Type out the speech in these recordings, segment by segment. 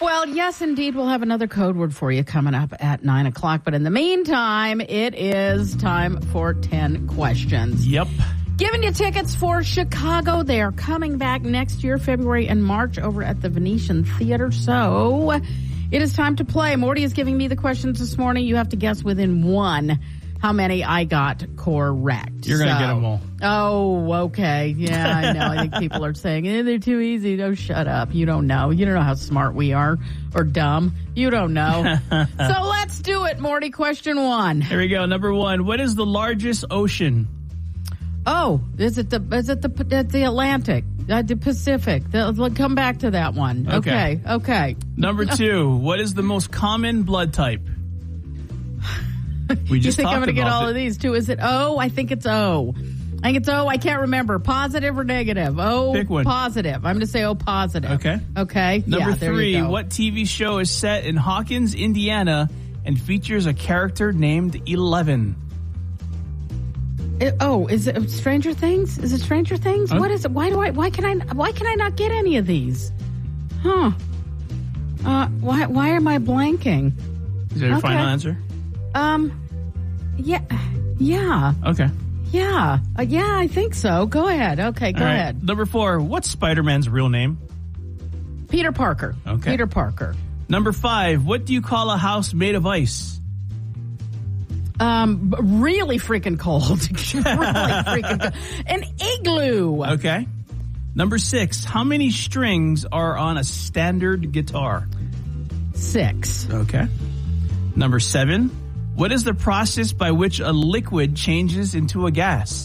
Well, yes, indeed. We'll have another code word for you coming up at 9 o'clock. But in the meantime, it is time for 10 questions. Yep. Giving you tickets for Chicago. They are coming back next year, February and March, over at the Venetian Theater. So it is time to play. Morty is giving me the questions this morning. You have to guess within one how many I got correct. You're going to get them all. Oh, okay. Yeah, I know. I think people are saying, they're too easy. No, shut up. You don't know. You don't know how smart we are or dumb. You don't know. So let's do it, Morty. Question 1. Here we go. Number 1. What is the largest ocean? Oh, is it the Atlantic? The Pacific? Come back to that one. Okay. Number 2. What is the most common blood type? We just you think I'm going to get all it. of these too? Is it O? I think it's O. I can't remember. Positive or negative? O. Pick one. Positive. I'm going to say O positive. Okay. Number there 3. you go. What TV show is set in Hawkins, Indiana, and features a character named 11? Is it Stranger Things? Is it Stranger Things? What is it? Why can I not get any of these? Huh? Why am I blanking? Is that your final answer? Yeah. Okay. Yeah, I think so. Go ahead. Okay, go ahead. Number 4. What's Spider-Man's real name? Peter Parker. Okay. Peter Parker. Number 5. What do you call a house made of ice? Really freaking cold. Really freaking cold. An igloo. Okay. Number 6. How many strings are on a standard guitar? 6. Okay. Number 7. What is the process by which a liquid changes into a gas?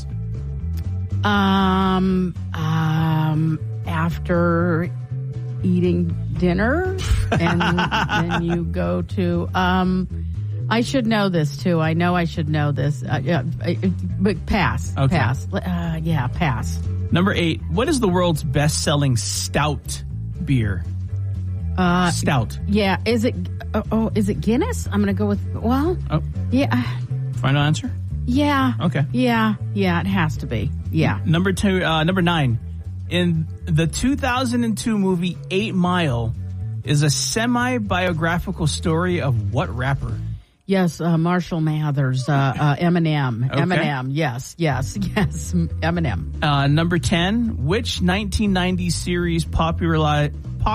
After eating dinner, and then you go to. I should know this too. I know I should know this. But pass. Okay. Pass. Pass. Number 8. What is the world's best-selling stout beer? Stout. Yeah. Is it? Is it Guinness? I'm going to go with. Well. Oh. Yeah. Final answer? Yeah. Okay. Yeah. It has to be. Yeah. Number 9. In the 2002 movie 8 Mile is a semi-biographical story of what rapper? Yes, Marshall Mathers, Eminem. Okay. Eminem, yes, Eminem. Number 10, which 1990s series popularized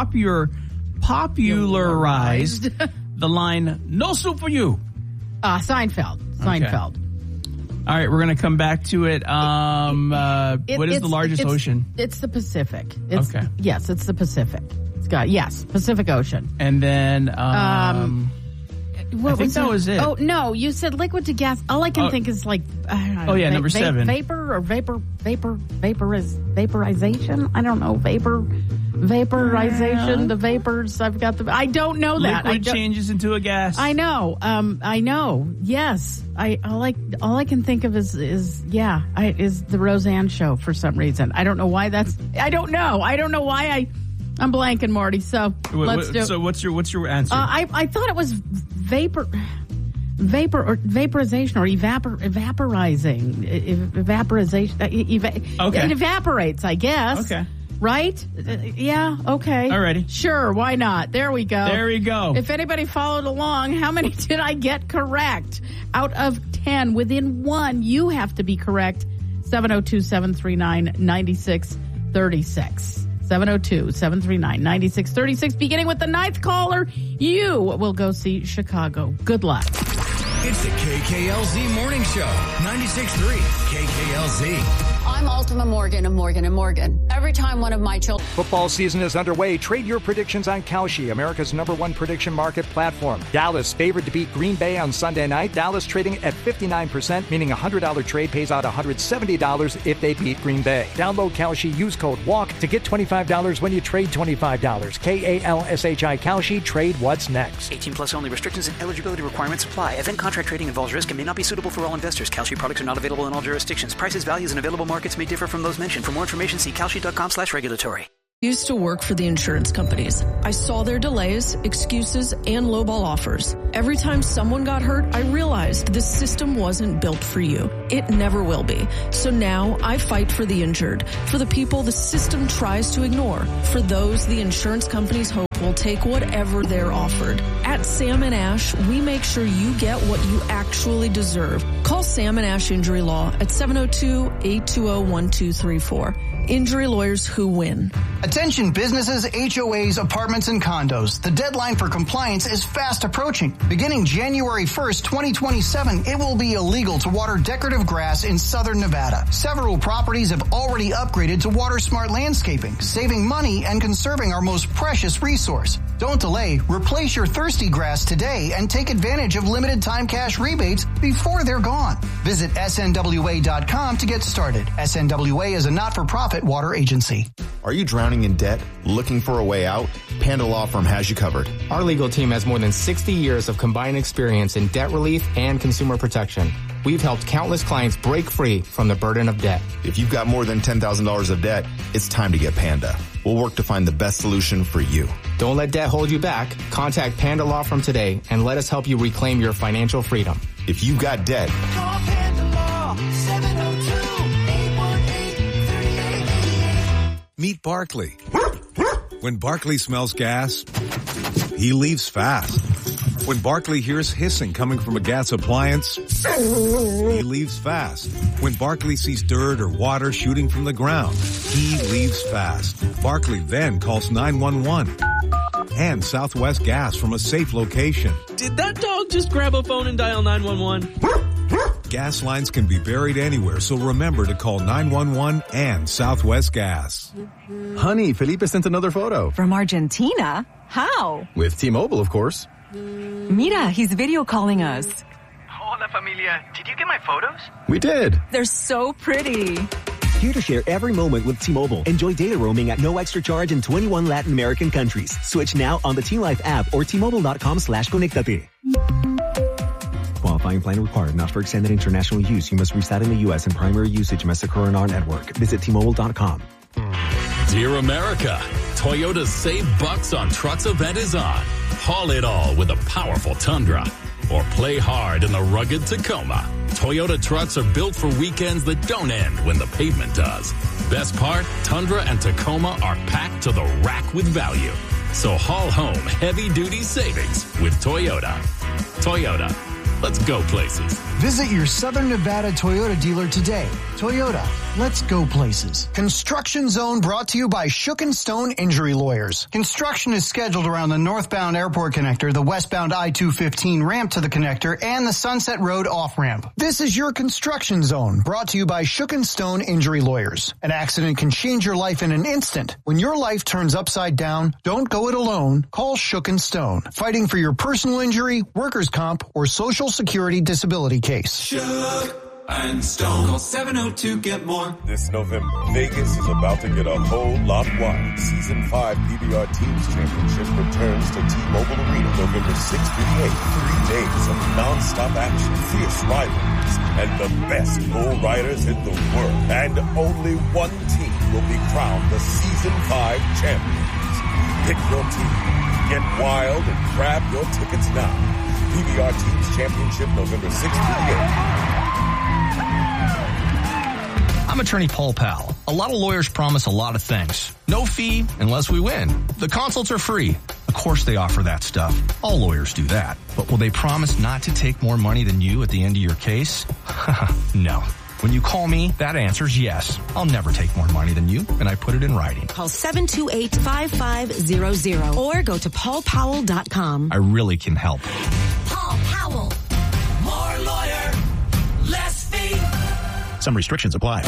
the line, "No soup for you"? Seinfeld. Okay. All right, we're going to come back to it. What is the largest ocean? It's the Pacific. Okay. Yes, it's the Pacific. Pacific Ocean. And then, I think that was it. Oh, no, you said liquid to gas. All I can think is like, I don't know. Number 7. Vapor or vaporization? I don't know. Vaporization, the vapors. I don't know that. Liquid changes into a gas. I know. Yes. All I can think of is the Roseanne show for some reason. I don't know why I don't know why I'm blanking, Marty. So let's do. So what's your answer? I thought it was vapor or vaporization or evaporizing. Evaporization. Okay. It evaporates, I guess. Okay. Right? Yeah. Okay. Alrighty. Sure. Why not? There we go. There we go. If anybody followed along, how many did I get correct? Out of 10, within one, you have to be correct. 702-739-9636. 702-739-9636. Beginning with the 9th caller, you will go see Chicago. Good luck. It's the KKLZ Morning Show. 96.3 KKLZ. I'm Ultima Morgan of Morgan & Morgan. Every time one of my children... Football season is underway. Trade your predictions on Kalshi, America's #1 prediction market platform. Dallas favored to beat Green Bay on Sunday night. Dallas trading at 59%, meaning a $100 trade pays out $170 if they beat Green Bay. Download Kalshi, use code WALK to get $25 when you trade $25. KALSHI Kalshi, trade what's next. 18 plus only. Restrictions and eligibility requirements apply. Event contract trading involves risk and may not be suitable for all investors. Kalshi products are not available in all jurisdictions. Prices, values, and available markets may differ from those mentioned. For more information, see kalshi.com/regulatory. Used to work for the insurance companies. I saw their delays, excuses, and lowball offers. Every time someone got hurt, I realized the system wasn't built for you. It never will be. So now I fight for the injured, for the people the system tries to ignore, for those the insurance companies hope will take whatever they're offered. At Sam & Ash, we make sure you get what you actually deserve. Call Sam & Ash Injury Law at 702-820-1234. Injury lawyers who win. Attention businesses, HOAs, apartments, and condos. The deadline for compliance is fast approaching. Beginning January 1st, 2027, it will be illegal to water decorative grass in southern Nevada. Several properties have already upgraded to water smart landscaping, saving money and conserving our most precious resource. Don't delay. Replace your thirsty grass today and take advantage of limited time cash rebates before they're gone. Visit snwa.com to get started. SNWA is a not-for-profit water agency. Are you drowning in debt? Looking for a way out? Panda Law Firm has you covered. Our legal team has more than 60 years of combined experience in debt relief and consumer protection. We've helped countless clients break free from the burden of debt. If you've got more than $10,000 of debt, it's time to get Panda. We'll work to find the best solution for you. Don't let debt hold you back. Contact Panda Law Firm today and let us help you reclaim your financial freedom. If you've got debt, call Panda Law, 702-818-3888. Meet Barkley. When Barkley smells gas, he leaves fast. When Barkley hears hissing coming from a gas appliance, he leaves fast. When Barkley sees dirt or water shooting from the ground, he leaves fast. Barkley then calls 911 and Southwest Gas from a safe location. Did that dog just grab a phone and dial 911? Gas lines can be buried anywhere, so remember to call 911 and Southwest Gas. Honey, Felipe sent another photo. From Argentina? How? With T-Mobile, of course. Mira, he's video calling us. Hola, familia. Did you get my photos? We did. They're so pretty. Here to share every moment with T-Mobile. Enjoy data roaming at no extra charge in 21 Latin American countries. Switch now on the T-Life app or T-Mobile.com/conectate. Qualifying plan required. Not for extended international use. You must reside in the U.S. and primary usage must occur on our network. Visit T-Mobile.com. Dear America, Toyota's Save Bucks on Trucks event is on. Haul it all with a powerful Tundra. Or play hard in the rugged Tacoma. Toyota trucks are built for weekends that don't end when the pavement does. Best part, Tundra and Tacoma are packed to the rack with value. So haul home heavy-duty savings with Toyota. Toyota, let's go places. Visit your Southern Nevada Toyota dealer today. Toyota, let's go places. Construction Zone brought to you by Shook & Stone Injury Lawyers. Construction is scheduled around the northbound airport connector, the westbound I-215 ramp to the connector, and the Sunset Road off-ramp. This is your Construction Zone, brought to you by Shook & Stone Injury Lawyers. An accident can change your life in an instant. When your life turns upside down, don't go it alone. Call Shook & Stone. Fighting for your personal injury, workers' comp, or Social Security disability case. Shook and Stone. Call 702-GET-MORE. This November, Vegas is about to get a whole lot wild. Season 5 PBR Teams Championship returns to T-Mobile Arena November 6th through the 8th. 3 days of non-stop action, fierce rivalries, and the best bull riders in the world. And only one team will be crowned the Season 5 champions. Pick your team. Get wild and grab your tickets now. PBR Teams Championship November 6th through the 8th. I'm attorney Paul Powell. A lot of lawyers promise a lot of things. No fee unless we win. The consults are free. Of course they offer that stuff. All lawyers do that. But will they promise not to take more money than you at the end of your case? No. When you call me, that answer's yes. I'll never take more money than you, and I put it in writing. Call 728-5500 or go to paulpowell.com. I really can help. Paul Powell. More lawyer, less fee. Some restrictions apply.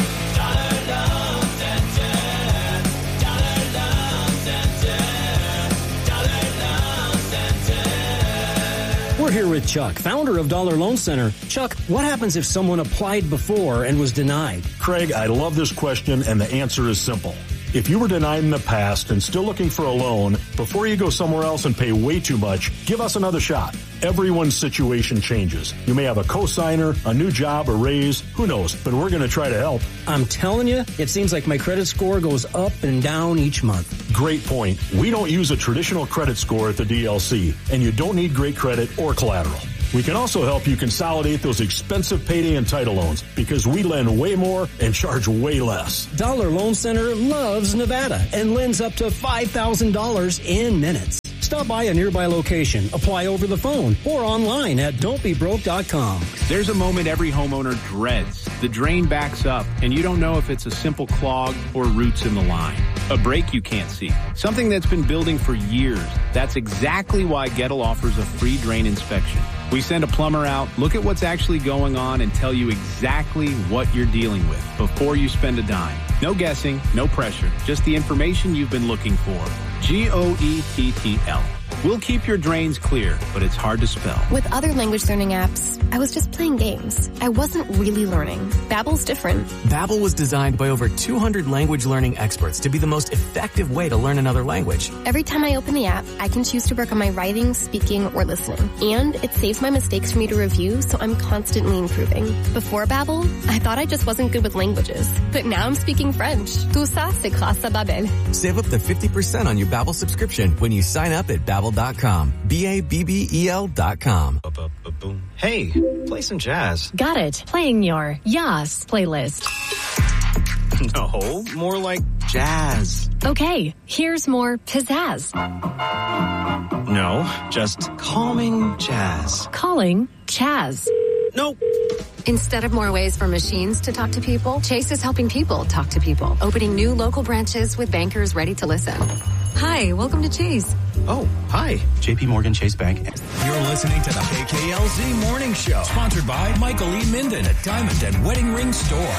We're here with Chuck, founder of Dollar Loan Center. Chuck, what happens if someone applied before and was denied? Craig, I love this question, and the answer is simple. If you were denied in the past and still looking for a loan, before you go somewhere else and pay way too much, give us another shot. Everyone's situation changes. You may have a cosigner, a new job, a raise, who knows, but we're going to try to help. I'm telling you, it seems like my credit score goes up and down each month. Great point. We don't use a traditional credit score at the DLC, and you don't need great credit or collateral. We can also help you consolidate those expensive payday and title loans because we lend way more and charge way less. Dollar Loan Center loves Nevada and lends up to $5,000 in minutes. Stop by a nearby location, apply over the phone, or online at don'tbebroke.com. There's a moment every homeowner dreads. The drain backs up, and you don't know if it's a simple clog or roots in the line. A break you can't see. Something that's been building for years. That's exactly why Gettle offers a free drain inspection. We send a plumber out, look at what's actually going on, and tell you exactly what you're dealing with before you spend a dime. No guessing, no pressure, just the information you've been looking for. GOETTL. We'll keep your drains clear, but it's hard to spell. With other language learning apps, I was just playing games. I wasn't really learning. Babbel's different. Babbel was designed by over 200 language learning experts to be the most effective way to learn another language. Every time I open the app, I can choose to work on my writing, speaking, or listening. And it saves my mistakes for me to review, so I'm constantly improving. Before Babbel, I thought I just wasn't good with languages. But now I'm speaking French. Tout ça, c'est grâce à Babbel. Save up to 50% on your Babbel subscription when you sign up at Babbel.com. Babbel.com. Hey, play some jazz. Got it. Playing your Yas playlist. No, more like jazz. Okay, here's more pizzazz. No, just calming jazz. Calling Chaz. Nope. Instead of more ways for machines to talk to people, Chase is helping people talk to people, opening new local branches with bankers ready to listen. Hi, welcome to Chase. Oh, hi, JP Morgan Chase Bank. You're listening to the KKLZ Morning Show, sponsored by Michael E. Minden at Diamond and Wedding Ring Store.